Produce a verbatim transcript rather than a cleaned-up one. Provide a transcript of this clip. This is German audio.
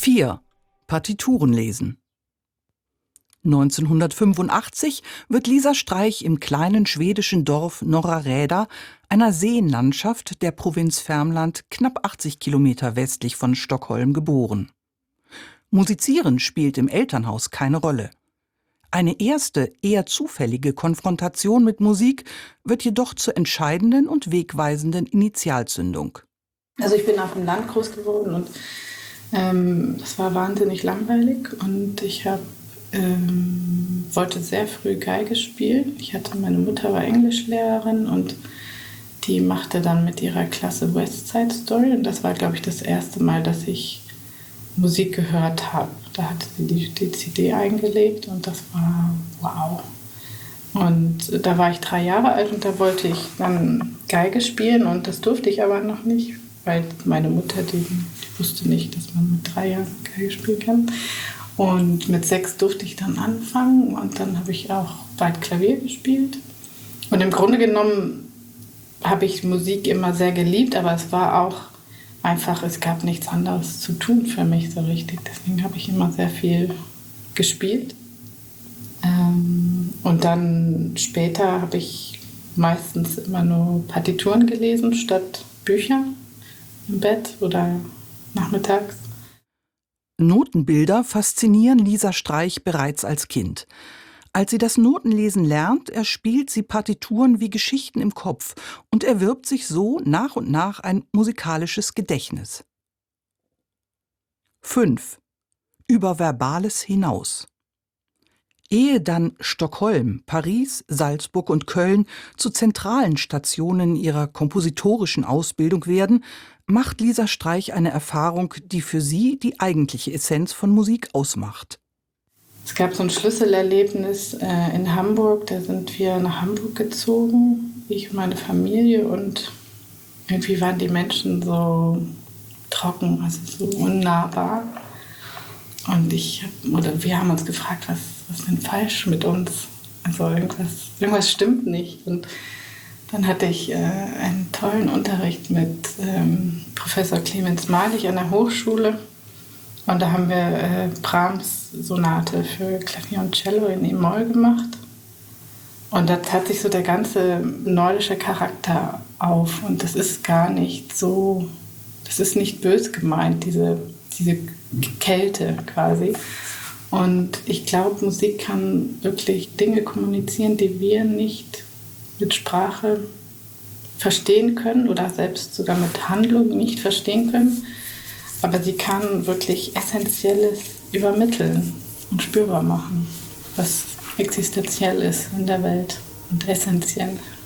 vier. Partituren lesen. neunzehnhundertfünfundachtzig wird Lisa Streich im kleinen schwedischen Dorf Norra Räda, einer Seenlandschaft der Provinz Värmland, knapp achtzig Kilometer westlich von Stockholm, geboren. Musizieren spielt im Elternhaus keine Rolle. Eine erste, eher zufällige Konfrontation mit Musik wird jedoch zur entscheidenden und wegweisenden Initialzündung. Also ich bin auf dem Land groß geworden und ähm, das war wahnsinnig langweilig und ich hab, ähm, wollte sehr früh Geige spielen. Ich hatte, meine Mutter war Englischlehrerin und die machte dann mit ihrer Klasse West Side Story und das war, glaube ich, das erste Mal, dass ich Musik gehört habe. Da hatte sie die, die C D eingelegt und das war wow. Und da war ich drei Jahre alt und da wollte ich dann Geige spielen und das durfte ich aber noch nicht, weil meine Mutter, die, die wusste nicht, dass man mit drei Jahren Geige spielen kann. Und mit sechs durfte ich dann anfangen und dann habe ich auch bald Klavier gespielt. Und im Grunde genommen habe ich Musik immer sehr geliebt, aber es war auch einfach, es gab nichts anderes zu tun für mich so richtig. Deswegen habe ich immer sehr viel gespielt. Ähm, und dann später habe ich meistens immer nur Partituren gelesen statt Bücher im Bett oder nachmittags. Notenbilder faszinieren Lisa Streich bereits als Kind. Als sie das Notenlesen lernt, erspielt sie Partituren wie Geschichten im Kopf und erwirbt sich so nach und nach ein musikalisches Gedächtnis. fünf. Über Verbales hinaus. Ehe dann Stockholm, Paris, Salzburg und Köln zu zentralen Stationen ihrer kompositorischen Ausbildung werden, macht Lisa Streich eine Erfahrung, die für sie die eigentliche Essenz von Musik ausmacht. Es gab so ein Schlüsselerlebnis äh, in Hamburg, da sind wir nach Hamburg gezogen, ich und meine Familie, und irgendwie waren die Menschen so trocken, also so unnahbar. Und ich hab, oder wir haben uns gefragt, was, was ist denn falsch mit uns? Also irgendwas, irgendwas stimmt nicht. Und dann hatte ich äh, einen tollen Unterricht mit ähm, Professor Clemens Malich an der Hochschule. Und da haben wir äh, Brahms Sonate für Klavier und Cello in E-Moll gemacht. Und da hat sich so der ganze nordische Charakter auf. Und das ist gar nicht so, das ist nicht bös gemeint, diese, diese Kälte quasi. Und ich glaube, Musik kann wirklich Dinge kommunizieren, die wir nicht mit Sprache verstehen können oder selbst sogar mit Handlung nicht verstehen können. Aber sie kann wirklich Essentielles übermitteln und spürbar machen, was existenziell ist in der Welt und essentiell.